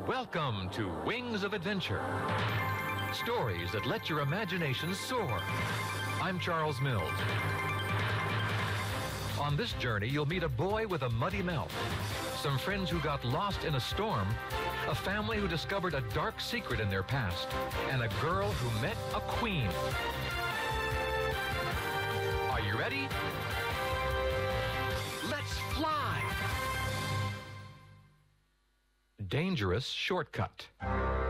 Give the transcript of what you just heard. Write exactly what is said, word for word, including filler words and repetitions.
Welcome to Wings of Adventure. Stories that let your imagination soar. I'm Charles Mills. On this journey, you'll meet a boy with a muddy mouth, some friends who got lost in a storm, a family who discovered a dark secret in their past, and a girl who met a queen. Are you ready? Let's fly! Dangerous shortcut.